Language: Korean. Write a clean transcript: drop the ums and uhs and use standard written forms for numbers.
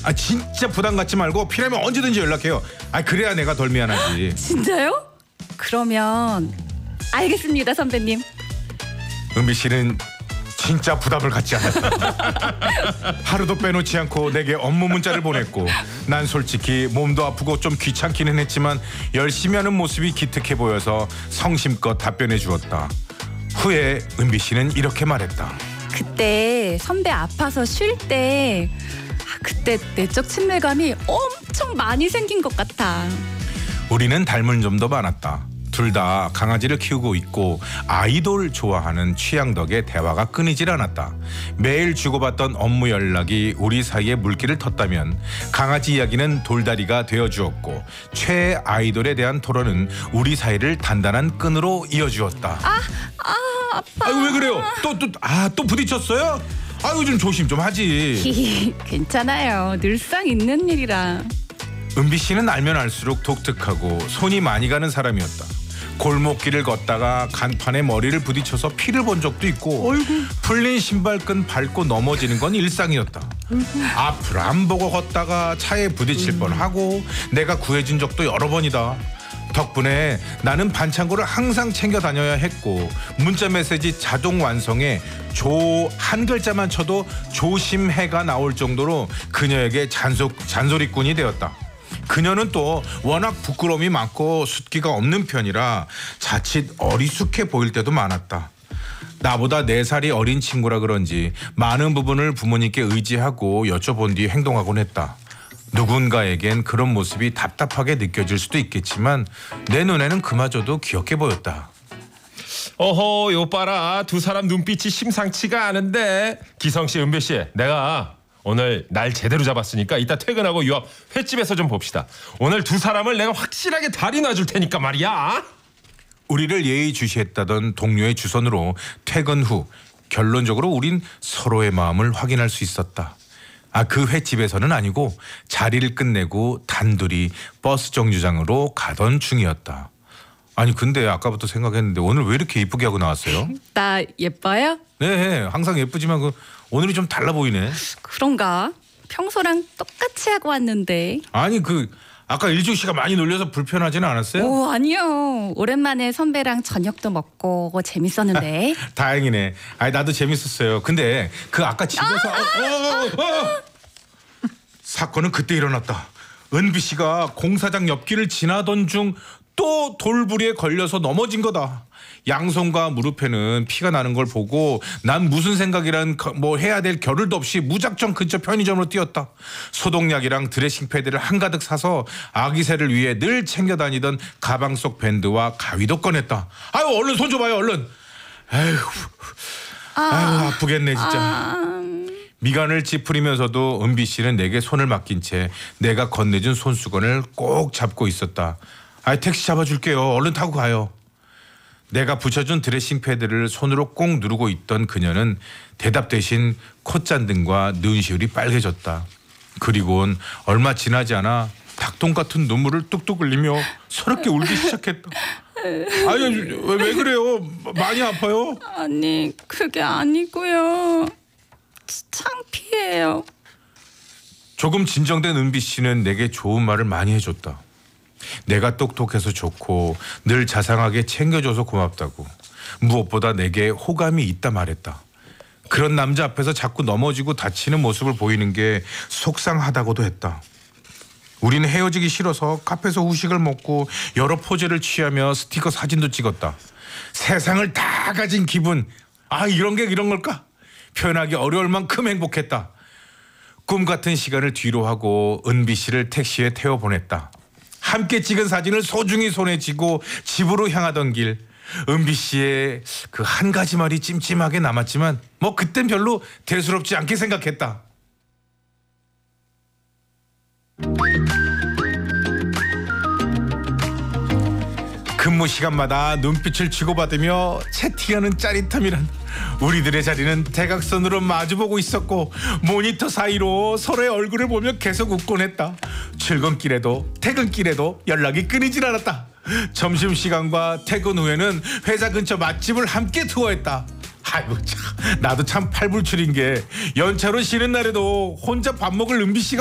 아 진짜 부담 갖지 말고 필요하면 언제든지 연락해요. 아 그래야 내가 덜 미안하지. 진짜요? 그러면 알겠습니다, 선배님. 은비 씨는 진짜 부담을 갖지 않았다. 하루도 빼놓지 않고 내게 업무 문자를 보냈고 난 솔직히 몸도 아프고 좀 귀찮기는 했지만 열심히 하는 모습이 기특해 보여서 성심껏 답변해 주었다. 후에 은비 씨는 이렇게 말했다. 그때 선배 아파서 쉴 때 그때 내적 친밀감이 엄청 많이 생긴 것 같아. 우리는 닮은 점도 많았다. 둘 다 강아지를 키우고 있고 아이돌 좋아하는 취향 덕에 대화가 끊이질 않았다. 매일 주고받던 업무 연락이 우리 사이에 물기를 텄다면 강아지 이야기는 돌다리가 되어주었고 최애 아이돌에 대한 토론은 우리 사이를 단단한 끈으로 이어주었다. 아파. 아이고 왜 그래요? 또 부딪혔어요? 아이고 좀 조심 좀 하지. 괜찮아요. 늘상 있는 일이라. 은비 씨는 알면 알수록 독특하고 손이 많이 가는 사람이었다. 골목길을 걷다가 간판에 머리를 부딪혀서 피를 본 적도 있고 풀린 신발끈 밟고 넘어지는 건 일상이었다. 앞을 안 보고 걷다가 차에 부딪힐 뻔하고 내가 구해준 적도 여러 번이다. 덕분에 나는 반창고를 항상 챙겨 다녀야 했고 문자 메시지 자동 완성에 조 한 글자만 쳐도 조심해가 나올 정도로 그녀에게 잔소리꾼이 되었다. 그녀는 또 워낙 부끄러움이 많고 숫기가 없는 편이라 자칫 어리숙해 보일 때도 많았다. 나보다 4살이 어린 친구라 그런지 많은 부분을 부모님께 의지하고 여쭤본 뒤 행동하곤 했다. 누군가에겐 그런 모습이 답답하게 느껴질 수도 있겠지만 내 눈에는 그마저도 귀엽게 보였다. 어허, 요 봐라. 두 사람 눈빛이 심상치가 않은데. 기성씨, 은배씨, 내가 오늘 날 제대로 잡았으니까 이따 퇴근하고 요 앞 횟집에서 좀 봅시다. 오늘 두 사람을 내가 확실하게 다리 놔줄 테니까 말이야. 우리를 예의주시했다던 동료의 주선으로 퇴근 후 결론적으로 우린 서로의 마음을 확인할 수 있었다. 그 횟집에서는 아니고 자리를 끝내고 단둘이 버스 정류장으로 가던 중이었다. 아니 근데 아까부터 생각했는데 오늘 왜 이렇게 이쁘게 하고 나왔어요? 나 예뻐요? 네, 항상 예쁘지만 오늘이 좀 달라 보이네. 그런가? 평소랑 똑같이 하고 왔는데. 아니 아까 일중 씨가 많이 놀려서 불편하지는 않았어요? 오, 아니요. 오랜만에 선배랑 저녁도 먹고 재밌었는데. 다행이네. 아니 나도 재밌었어요. 근데 아까 집에서 사건은 그때 일어났다. 은비 씨가 공사장 옆길을 지나던 중 또 돌부리에 걸려서 넘어진 거다. 양손과 무릎에는 피가 나는 걸 보고 난 무슨 생각이란 해야 될 겨를도 없이 무작정 근처 편의점으로 뛰었다. 소독약이랑 드레싱 패드를 한가득 사서 아기 새를 위해 늘 챙겨 다니던 가방 속 밴드와 가위도 꺼냈다. 아유 얼른 손 줘봐요 얼른. 아유 아프겠네 진짜. 미간을 찌푸리면서도 은비 씨는 내게 손을 맡긴 채 내가 건네준 손수건을 꼭 잡고 있었다. 택시 잡아줄게요. 얼른 타고 가요. 내가 붙여준 드레싱 패드를 손으로 꼭 누르고 있던 그녀는 대답 대신 콧잔등과 눈시울이 빨개졌다. 그리고는 얼마 지나지 않아 닭똥 같은 눈물을 뚝뚝 흘리며 서럽게 울기 시작했다. 아니 왜 그래요? 많이 아파요? 아니 그게 아니고요. 창피해요. 조금 진정된 은비 씨는 내게 좋은 말을 많이 해줬다. 내가 똑똑해서 좋고 늘 자상하게 챙겨줘서 고맙다고. 무엇보다 내게 호감이 있다 말했다. 그런 남자 앞에서 자꾸 넘어지고 다치는 모습을 보이는 게 속상하다고도 했다. 우리는 헤어지기 싫어서 카페에서 후식을 먹고 여러 포즈를 취하며 스티커 사진도 찍었다. 세상을 다 가진 기분. 이런 게 이런 걸까? 표현하기 어려울 만큼 행복했다. 꿈 같은 시간을 뒤로 하고 은비 씨를 택시에 태워보냈다. 함께 찍은 사진을 소중히 손에 쥐고 집으로 향하던 길, 은비 씨의 그 한 가지 말이 찜찜하게 남았지만 그땐 별로 대수롭지 않게 생각했다. 근무 시간마다 눈빛을 주고받으며 채팅하는 짜릿함이란. 우리들의 자리는 대각선으로 마주보고 있었고 모니터 사이로 서로의 얼굴을 보며 계속 웃곤 했다. 출근길에도 퇴근길에도 연락이 끊이질 않았다. 점심시간과 퇴근 후에는 회사 근처 맛집을 함께 투어했다. 아이고 참, 나도 참 팔불출인 게 연차로 쉬는 날에도 혼자 밥 먹을 은비 씨가